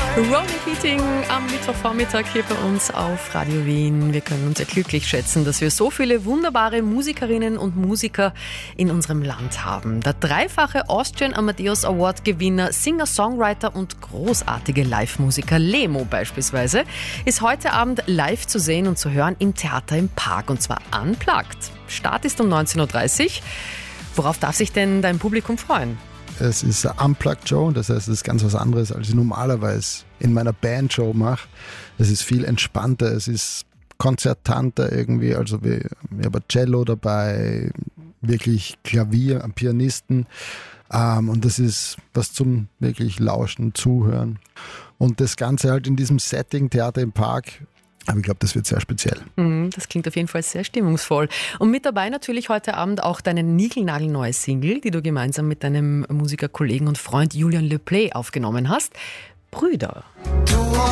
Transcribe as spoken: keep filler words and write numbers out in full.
Ronan Keating am Mittwochvormittag hier bei uns auf Radio Wien. Wir können uns ja glücklich schätzen, dass wir so viele wunderbare Musikerinnen und Musiker in unserem Land haben. Der dreifache Austrian Amadeus Award Gewinner, Singer, Songwriter und großartige Live-Musiker Lemo beispielsweise ist heute Abend live zu sehen und zu hören im Theater im Park, und zwar unplugged. Start ist um neunzehn Uhr dreißig. Worauf darf sich denn dein Publikum freuen? Es ist eine Unplugged-Show, das heißt, es ist ganz was anderes, als ich normalerweise in meiner Bandshow mache. Es ist viel entspannter, es ist konzertanter irgendwie, also wir, wir haben Cello dabei, wirklich Klavier, einen Pianisten, ähm, und das ist was zum wirklich Lauschen, Zuhören. Und das Ganze halt in diesem Setting, Theater im Park. Aber ich glaube, das wird sehr speziell. Das klingt auf jeden Fall sehr stimmungsvoll. Und mit dabei natürlich heute Abend auch deine niegelnagelneue Single, die du gemeinsam mit deinem Musikerkollegen und Freund Julian Le Play aufgenommen hast. Brüder.